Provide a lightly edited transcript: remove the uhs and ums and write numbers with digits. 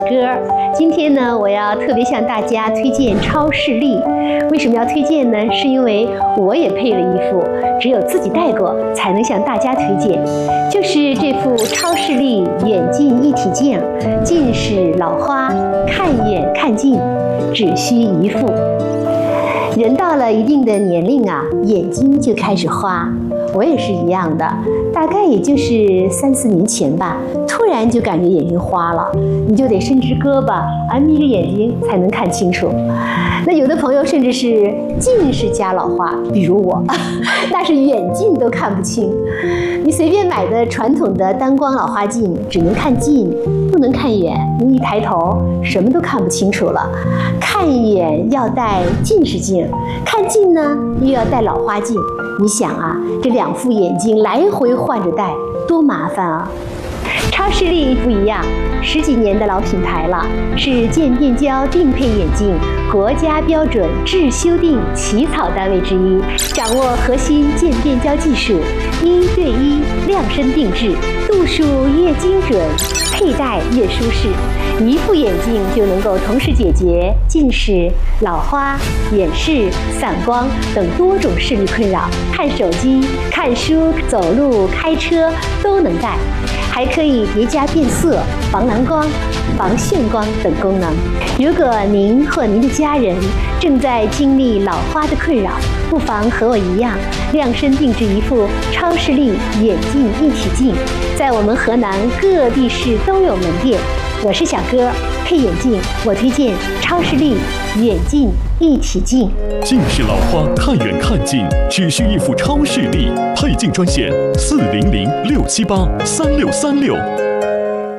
今天呢，我要特别向大家推荐超视力。为什么要推荐呢？是因为我也配了一副，只有自己戴过才能向大家推荐，就是这副超视力远近一体镜，近视老花，看远看近，只需一副。人到了一定的年龄啊，眼睛就开始花。我也是一样的，大概也就是3、4年前吧，突然就感觉眼睛花了，你就得伸直胳膊，眯着眼睛才能看清楚。那有的朋友甚至是近视加老花，比如我，那是远近都看不清。你随便买的传统的单光老花镜，只能看近，不能看远。你一抬头，什么都看不清楚了。看远要戴近视镜，看近呢又要戴老花镜。你想啊，这2副眼镜来回换着戴，多麻烦啊！超视力不一样，10几年的老品牌了，是渐变焦定配眼镜国家标准质修订起草单位之一，掌握核心渐变焦技术，1对1量身定制，度数越精准，佩戴越舒适。一副眼镜就能够同时解决近视、老花、远视、散光等多种视力困扰，看手机、看书、走路、开车都能戴，还可以叠加变色、防蓝光、防眩光等功能。如果您或您的家人正在经历老花的困扰，不妨和我一样，量身定制一副超视力远近一体镜，在我们河南各地市都有门店。我是小哥，配眼镜我推荐超视力远近一体镜。 近视老花看远看近，只需一副超视力，配镜专线400-678-3636。